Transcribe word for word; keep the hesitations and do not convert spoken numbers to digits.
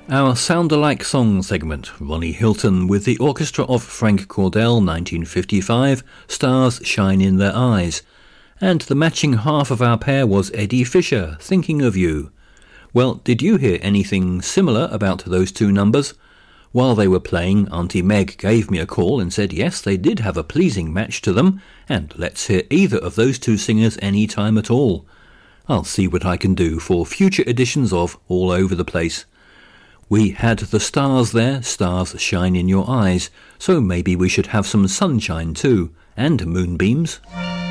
Our Sound-alike song segment, Ronnie Hilton with the orchestra of Frank Cordell, nineteen fifty-five, Stars Shine in Their Eyes. And the matching half of our pair was Eddie Fisher, Thinking of You. Well, did you hear anything similar about those two numbers? While they were playing, Auntie Meg gave me a call and said yes, they did have a pleasing match to them, and let's hear either of those two singers any time at all. I'll see what I can do for future editions of All Over the Place. We had the stars there, Stars Shine in Your Eyes, so maybe we should have some sunshine too, and moonbeams.